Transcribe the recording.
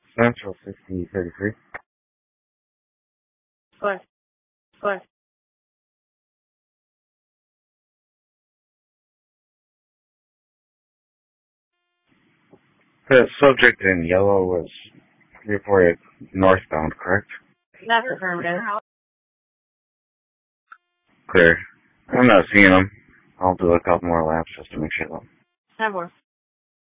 Central 6033. What? What? The subject in yellow was reported northbound, correct? That's affirmative. Clear. I'm not seeing them. I'll do a couple more laps just to make sure though. 10-4.